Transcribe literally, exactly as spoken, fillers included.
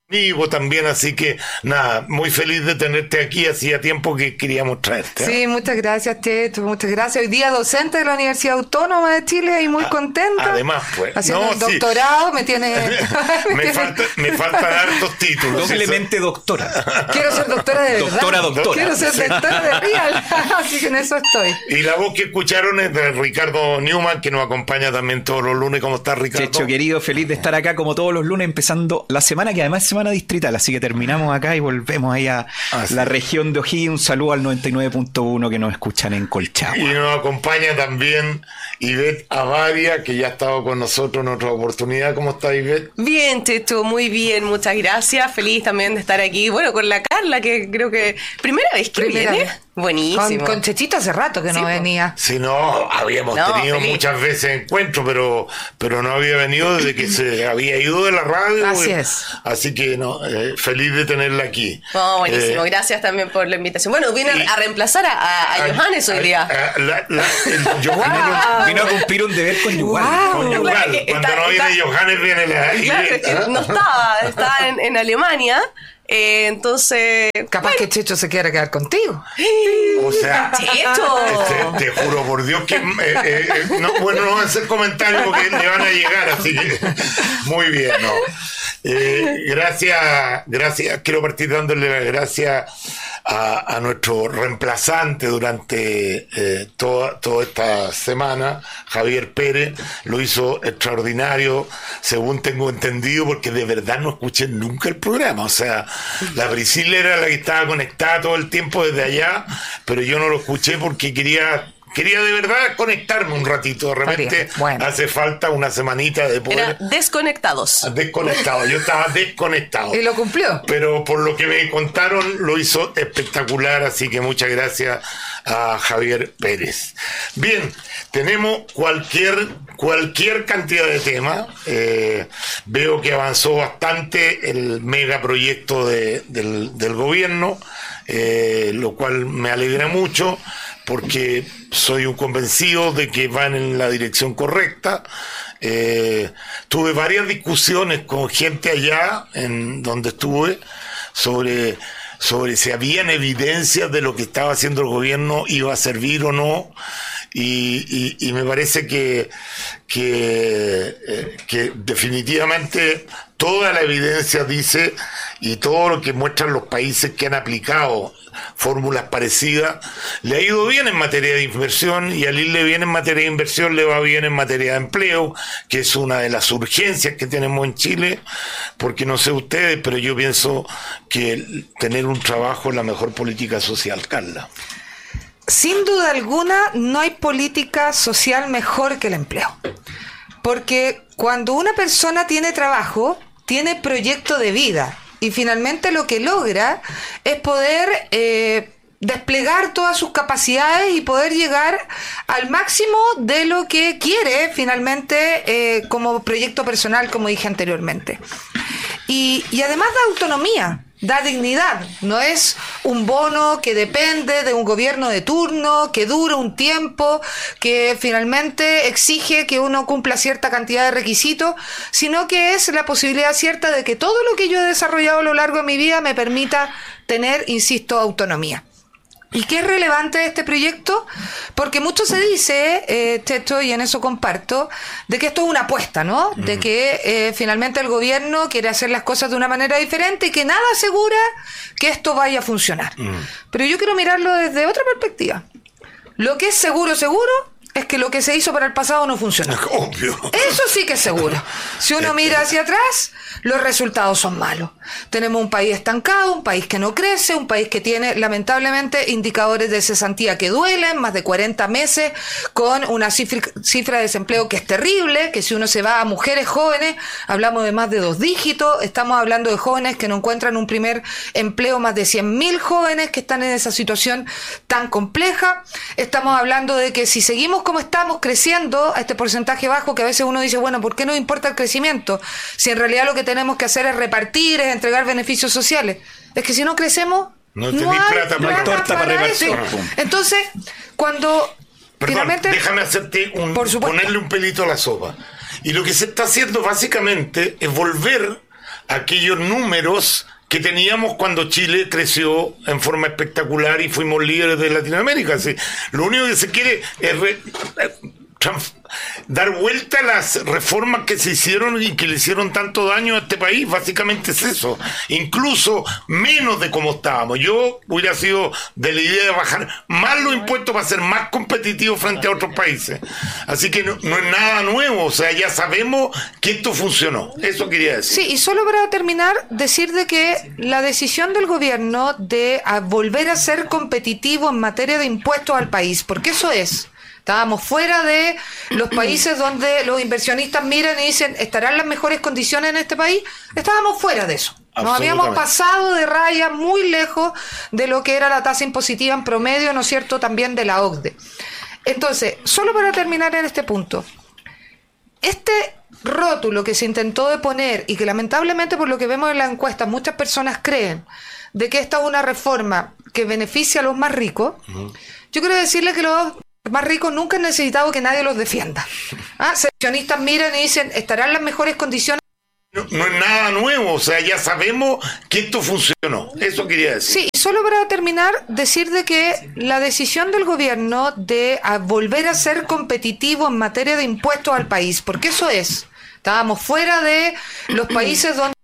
Amigo también, así que nada, muy feliz de tenerte aquí, hacía tiempo que queríamos traerte. ¿eh? Sí, muchas gracias, Teto, muchas gracias. Hoy día docente de la Universidad Autónoma de Chile y muy A, contenta. Además, pues. Haciendo no, el doctorado, sí. me tiene... me, me, tiene... Falta, me faltan hartos títulos. Doblemente doctora. Quiero ser doctora de verdad. Doctora, doctora. Quiero ser sí. doctora de real. Así que en eso estoy. Y la voz que escucharon es de Ricardo Newman, que nos acompaña también todos los lunes. ¿Cómo estás, Ricardo? Checho, querido, feliz de estar acá como todos los lunes, empezando la semana, que además es semana distrital, así que terminamos acá y volvemos ahí a ah, la sí. región de O'Higgins. Un saludo al noventa y nueve punto uno que nos escuchan en Colchagua. Y nos acompaña también Ivette Avaria, que ya ha estado con nosotros en otra oportunidad. ¿Cómo está, Ivette? Bien, Checho, muy bien, muchas gracias. Feliz también de estar aquí. Bueno, con la Carla, que creo que primera vez que Primera viene. Vez. Buenísimo. Con, con Chechito hace rato que sí, no venía. Sí, no, habíamos no, tenido feliz. muchas veces encuentros, pero pero no había venido desde que se había ido de la radio. Así es. Así que no, eh, feliz de tenerla aquí. Oh, buenísimo, eh, gracias también por la invitación. Bueno, vine y, a reemplazar a, a, a Johannes hoy día. A, a, la, la, el, wow. Vino a cumplir un deber conyugal. Wow. Conyugal. Claro, Cuando está, no viene está, Johannes, viene la... Claro, es que ¿ah? no estaba, estaba en, en Alemania. Eh, entonces... Capaz bueno. que Checho se quiera quedar contigo. O sea... ¡Checho! Te, te juro por Dios que... Eh, eh, no, bueno, no voy a hacer comentarios porque le van a llegar, así que... Muy bien, ¿no? Eh, gracias, gracias. Quiero partir dándole las gracias a, a nuestro reemplazante durante eh, toda, toda esta semana, Javier Pérez. Lo hizo extraordinario, según tengo entendido, porque de verdad no escuché nunca el programa. O sea, la Priscila era la que estaba conectada todo el tiempo desde allá, pero yo no lo escuché porque quería... Quería de verdad conectarme un ratito. De repente bueno. hace falta una semanita de poder... Era desconectados. Desconectado. Yo estaba desconectado. Y lo cumplió. Pero por lo que me contaron, lo hizo espectacular. Así que muchas gracias a Javier Pérez. Bien, tenemos cualquier, cualquier cantidad de temas. Eh, veo que avanzó bastante el megaproyecto de, del, del gobierno, eh, lo cual me alegra mucho, porque soy un convencido de que van en la dirección correcta. Eh, tuve varias discusiones con gente allá, en donde estuve, sobre, sobre si habían evidencias de lo que estaba haciendo el gobierno iba a servir o no. Y, y, y me parece que, que, eh, que definitivamente toda la evidencia dice, y todo lo que muestran los países que han aplicado fórmulas parecidas, le ha ido bien en materia de inversión, y al irle bien en materia de inversión le va bien en materia de empleo, que es una de las urgencias que tenemos en Chile, porque no sé ustedes, pero yo pienso que tener un trabajo es la mejor política social. Carla. Sin duda alguna, no hay política social mejor que el empleo. Porque cuando una persona tiene trabajo, tiene proyecto de vida. Y finalmente lo que logra es poder eh, desplegar todas sus capacidades y poder llegar al máximo de lo que quiere finalmente eh, como proyecto personal, como dije anteriormente. Y, y además da autonomía. Da dignidad, no es un bono que depende de un gobierno de turno, que dura un tiempo, que finalmente exige que uno cumpla cierta cantidad de requisitos, sino que es la posibilidad cierta de que todo lo que yo he desarrollado a lo largo de mi vida me permita tener, insisto, autonomía. ¿Y qué es relevante de este proyecto? Porque mucho se dice, eh, Checho, y en eso comparto, de que esto es una apuesta, ¿no? Mm. De que eh, finalmente el gobierno quiere hacer las cosas de una manera diferente y que nada asegura que esto vaya a funcionar. Mm. Pero yo quiero mirarlo desde otra perspectiva. Lo que es seguro, seguro, es que lo que se hizo para el pasado no funcionó. Obvio. Eso sí que es seguro. Si uno mira hacia atrás, los resultados son malos. Tenemos un país estancado, un país que no crece, un país que tiene lamentablemente indicadores de cesantía que duelen, más de cuarenta meses, con una cifra, cifra de desempleo que es terrible, que si uno se va a mujeres jóvenes, hablamos de más de dos dígitos, estamos hablando de jóvenes que no encuentran un primer empleo, más de cien mil jóvenes que están en esa situación tan compleja. Estamos hablando de que si seguimos como estamos creciendo a este porcentaje bajo, que a veces uno dice, bueno, ¿por qué no importa el crecimiento? Si en realidad lo que tenemos que hacer es repartir, es entregar beneficios sociales. Es que si no crecemos, no, no hay plata, plata torta para, para repartir. Entonces, cuando Perdón, finalmente... déjame hacerte un, ponerle un pelito a la sopa. Y lo que se está haciendo básicamente es volver aquellos números que teníamos cuando Chile creció en forma espectacular y fuimos líderes de Latinoamérica. Así, lo único que se quiere es re, trans, dar vuelta a las reformas que se hicieron y que le hicieron tanto daño a este país. Básicamente es eso, incluso menos de como estábamos. Yo hubiera sido de la idea de bajar más los impuestos para ser más competitivos frente a otros países. Así que no, no es nada nuevo, o sea, ya sabemos que esto funcionó. Eso quería decir. Sí, y solo para terminar, decir de que la decisión del gobierno de a volver a ser competitivo en materia de impuestos al país, porque eso es... Estábamos fuera de los países donde los inversionistas miran y dicen, ¿estarán las mejores condiciones en este país? Estábamos fuera de eso. Nos habíamos pasado de raya muy lejos de lo que era la tasa impositiva en promedio, ¿no es cierto?, también de la O C D E. Entonces, solo para terminar en este punto, este rótulo que se intentó de poner y que lamentablemente por lo que vemos en la encuesta muchas personas creen de que esta es una reforma que beneficia a los más ricos, uh-huh. Yo quiero decirle que los más ricos nunca han necesitado que nadie los defienda. ¿Ah? Seccionistas miran y dicen, ¿estarán las mejores condiciones? No, no es nada nuevo, o sea, ya sabemos que esto funcionó. Eso quería decir. Sí, y solo para terminar, decir de que la decisión del gobierno de a volver a ser competitivo en materia de impuestos al país, porque eso es, estábamos fuera de los países donde